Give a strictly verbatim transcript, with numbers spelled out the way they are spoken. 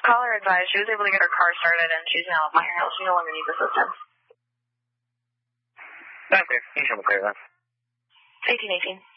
Caller advised she was able to get her car started and she's now at my house. She no longer needs assistance. Okay, you should be clear then. eighteen eighteen.